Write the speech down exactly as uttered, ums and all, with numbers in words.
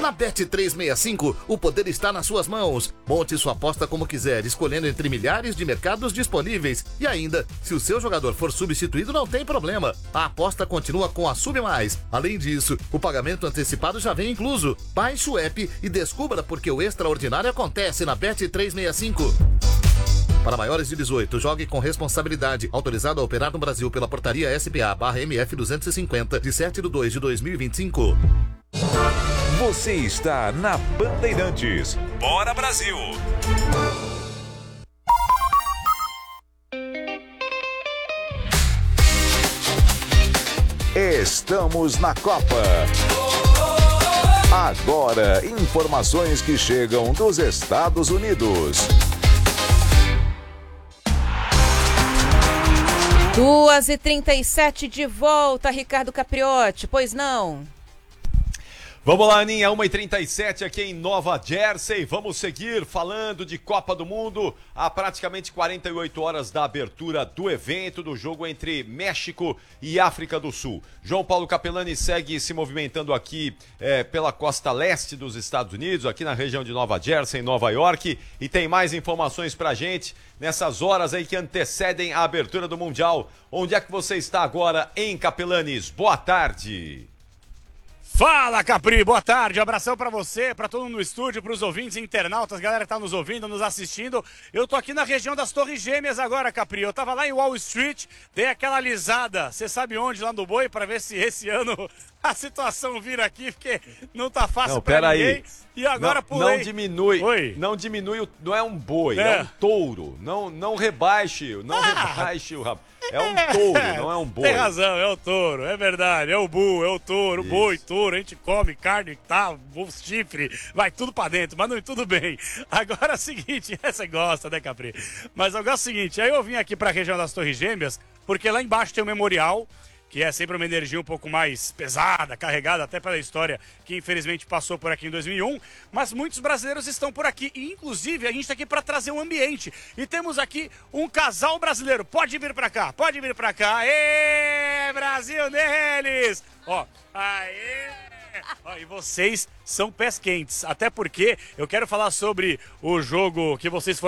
Na Bet trezentos e sessenta e cinco, o poder está nas suas mãos. Monte sua aposta como quiser, escolhendo entre milhares de mercados disponíveis. E ainda, se o seu jogador for substituído, não tem problema. A aposta continua com a Sub Mais. Além disso, o pagamento antecipado já vem incluso. Baixe o app e descubra porque o extraordinário acontece na Bet trezentos e sessenta e cinco. Para maiores de dezoito, jogue com responsabilidade. Autorizado a operar no Brasil pela portaria S P A barra M F duzentos e cinquenta, de sete de dois de dois mil e vinte e cinco. Você está na Bandeirantes. Bora, Brasil! Estamos na Copa. Agora, informações que chegam dos Estados Unidos. duas e trinta e sete de volta, Ricardo Capriotti, pois não? Vamos lá, Aninha, uma e trinta e sete aqui em Nova Jersey. Vamos seguir falando de Copa do Mundo há praticamente quarenta e oito horas da abertura do evento, do jogo entre México e África do Sul. João Paulo Capelani segue se movimentando aqui é, pela costa leste dos Estados Unidos, aqui na região de Nova Jersey, em Nova York, e tem mais informações pra gente nessas horas aí que antecedem a abertura do Mundial. Onde é que você está agora em Capelanes? Boa tarde! Fala, Capri, boa tarde, abração pra você, pra todo mundo no estúdio, pros ouvintes, internautas, galera que tá nos ouvindo, nos assistindo. Eu tô aqui na região das Torres Gêmeas agora, Capri, eu tava lá em Wall Street, dei aquela alisada, você sabe onde, lá no Boi, pra ver se esse ano a situação vira aqui, porque não tá fácil não, pra pera ninguém. Aí. E agora não, pulei. Não diminui, Oi. não diminui, não é um boi, é, é um touro. Não, não rebaixe, não ah. rebaixe o rabo. É um touro, não é um boi. Tem razão, é o touro, é verdade, é o bull, é o touro, Isso. boi, touro, a gente come carne, tá, chifre, vai tudo pra dentro, mas não, tudo bem. Agora é o seguinte, você gosta, né, Capri? Mas agora é o seguinte, aí eu vim aqui pra região das Torres Gêmeas, porque lá embaixo tem um memorial, que é sempre uma energia um pouco mais pesada, carregada, até pela história que infelizmente passou por aqui em dois mil e um, mas muitos brasileiros estão por aqui, e inclusive a gente está aqui para trazer um ambiente, e temos aqui um casal brasileiro, pode vir para cá, pode vir para cá, aê, Brasil neles, ó, aê, ó, e vocês são pés quentes, até porque eu quero falar sobre o jogo que vocês foram